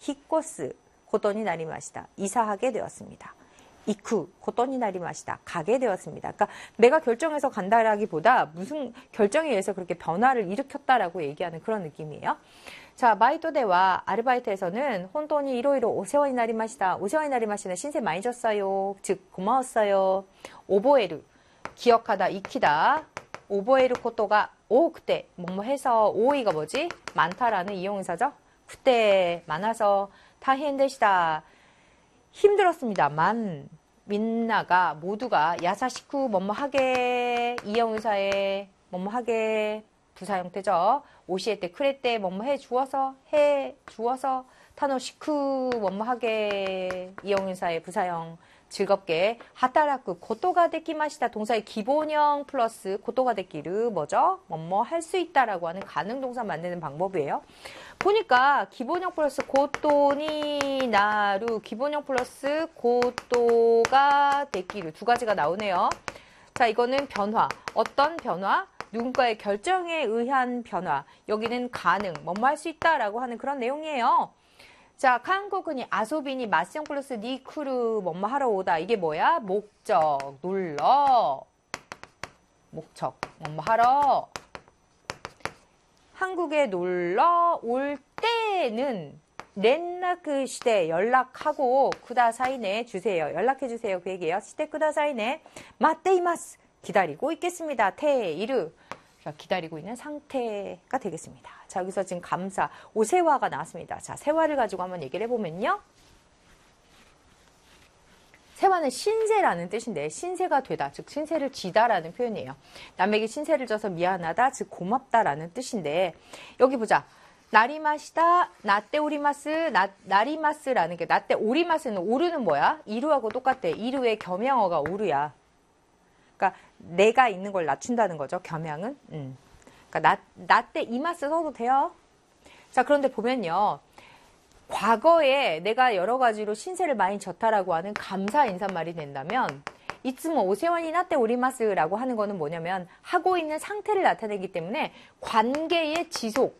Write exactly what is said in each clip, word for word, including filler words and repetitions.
히코스 고토니 나리마시다. 이사하게 되었습니다. 이쿠 고토니 나리마시다. 가게 되었습니다. 그러니까 내가 결정해서 간다라기보다 무슨 결정에 의해서 그렇게 변화를 일으켰다라고 얘기하는 그런 느낌이에요. 자, 바이토대와 아르바이트에서는 혼돈이 이로이로 오세와니 나리마시다. 오세와니 나리마시는 신세 많이 졌어요. 즉 고마웠어요. 오보에르 기억하다, 익히다. 오보에르 코토가 오 그때 뭐뭐 해서 오이가 뭐지? 많다라는 이용의사죠. 그때 많아서 다행되시다. 힘들었습니다만 민나가 모두가 야사시쿠 뭐뭐하게 이용의사에 뭐뭐하게 부사 형태죠. 오시에 때 크레 때 뭐뭐 해 주어서 해 주어서 타노시쿠 뭐뭐하게 이용의사의 부사형 즐겁게 하타라쿠 고토가 데키마시다. 동사의 기본형 플러스 고토가 데키르 뭐죠? 뭐뭐 할 수 있다라고 하는 가능 동사 만드는 방법이에요. 보니까 기본형 플러스 고토니 나루 기본형 플러스 고토가 데키르 두 가지가 나오네요. 자, 이거는 변화. 어떤 변화? 누군가의 결정에 의한 변화. 여기는 가능, 뭐뭐 할 수 있다라고 하는 그런 내용이에요. 자, 한국은이 아소비니 마시형 플러스 니쿠르 뭐뭐 하러 오다. 이게 뭐야? 목적, 놀러. 목적, 뭐뭐 하러. 한국에 놀러 올 때는 렌라크 시대 연락하고 쿠다사이네 주세요. 연락해 주세요. 그 얘기예요. 시대 쿠다사이네. 마테이마스. 기다리고 있겠습니다. 테이르. 기다리고 있는 상태가 되겠습니다. 자, 여기서 지금 감사, 오세화가 나왔습니다. 자, 세화를 가지고 한번 얘기를 해보면요. 세화는 신세라는 뜻인데 신세가 되다, 즉 신세를 지다라는 표현이에요. 남에게 신세를 져서 미안하다, 즉 고맙다라는 뜻인데 여기 보자. 나리마시다, 나떼 오리마스, 나, 나리마스라는 게 나떼 오리마스는 오르는 뭐야? 이루하고 똑같대. 이루의 겸양어가 오르야. 그러니까 내가 있는 걸 낮춘다는 거죠. 겸양은. 음. 그러니까 나, 나 때 이마스 써도 돼요. 자, 그런데 보면요. 과거에 내가 여러 가지로 신세를 많이 졌다라고 하는 감사 인사말이 된다면 이츠모 오세와니 나떼 오리마스라고 하는 거는 뭐냐면 하고 있는 상태를 나타내기 때문에 관계의 지속.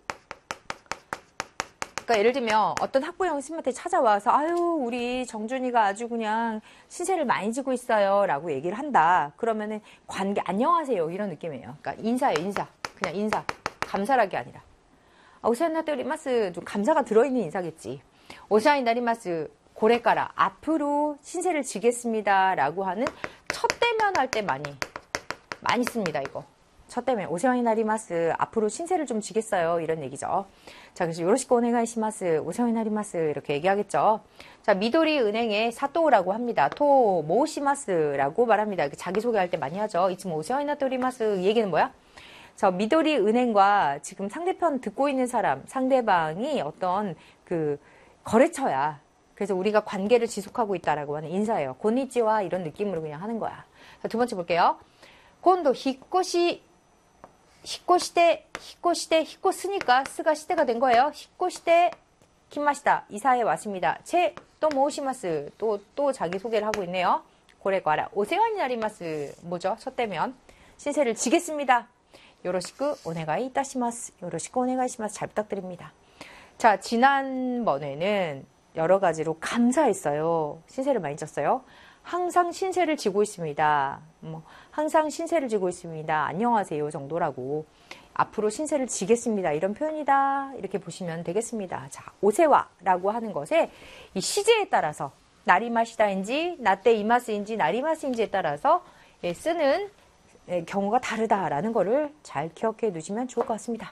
그러니까 예를 들면 어떤 학부형 선생님한테 찾아와서 아유 우리 정준이가 아주 그냥 신세를 많이 지고 있어요 라고 얘기를 한다. 그러면은 관계 안녕하세요 이런 느낌이에요. 그러니까 인사예요. 인사. 그냥 인사. 감사라기 아니라 오세와니 나떼 오리마스 좀 감사가 들어있는 인사겠지. 오세와니 나리마스 고래가라 앞으로 신세를 지겠습니다 라고 하는 첫 대면 할 때 많이 많이 씁니다. 이거 첫 대면 오세와니 나리마스 앞으로 신세를 좀 지겠어요 이런 얘기죠. 자, 그래서 요로시코 오네가이시마스 오세와니 나리마스 이렇게 얘기하겠죠. 자, 미도리 은행의 사토라고 합니다. 토 모시마스라고 말합니다. 자기소개할 때 많이 하죠. 이쯤 오세와니 나떼 오리마스 이 얘기는 뭐야? 자, 미도리 은행과 지금 상대편 듣고 있는 사람, 상대방이 어떤 그 거래처야. 그래서 우리가 관계를 지속하고 있다라고 하는 인사예요. 곤니치와 이런 느낌으로 그냥 하는 거야. 자, 두 번째 볼게요. 곤도 히코시 히코시대 히코시대 히코스니까 스가 시대가 된 거예요. 히코시대 키마시다. 이사해 왔습니다. 제 또 모시마스 또 또 자기 소개를 하고 있네요. 고래과라 오세와니 나리마스 뭐죠? 첫 대면 신세를 지겠습니다. 요로시쿠 오네가이 이타시마스. 요로시쿠 오네가이시마스. 잘 부탁드립니다. 자, 지난번에는 여러 가지로 감사했어요. 신세를 많이 졌어요. 항상 신세를 지고 있습니다. 뭐 항상 신세를 지고 있습니다. 안녕하세요 정도라고. 앞으로 신세를 지겠습니다. 이런 표현이다. 이렇게 보시면 되겠습니다. 자, 오세와라고 하는 것에 이 시제에 따라서 나리마시다인지 나떼 이마스인지 나리마스인지에 따라서 쓰는 경우가 다르다라는 거를 잘 기억해 두시면 좋을 것 같습니다.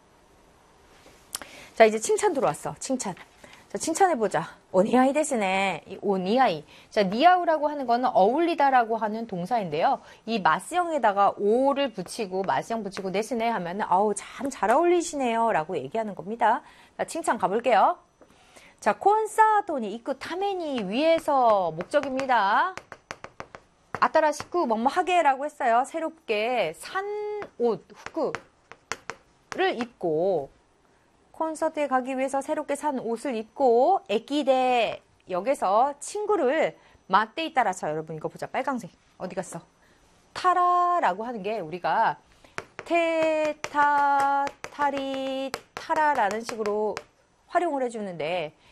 자, 이제 칭찬 들어왔어. 칭찬. 자, 칭찬해보자. 오니아이 데스네. 이 오니아이. 자, 니아우라고 하는 거는 어울리다라고 하는 동사인데요. 이 마스형에다가 오를 붙이고, 마스형 붙이고, 데스네 하면은, 아우, 참 잘 어울리시네요. 라고 얘기하는 겁니다. 자, 칭찬 가볼게요. 자, 콘사토니 이끄 타메니 위에서 목적입니다. 아따라시쿠 뭐뭐 하게라고 했어요. 새롭게 산 옷, 후크를 입고, 콘서트에 가기 위해서 새롭게 산 옷을 입고 에키데 역에서 친구를 맞대이 따라서 여러분 이거 보자. 빨강색 어디 갔어? 타라라고 하는 게 우리가 테타 타리 타라라는 식으로 활용을 해주는데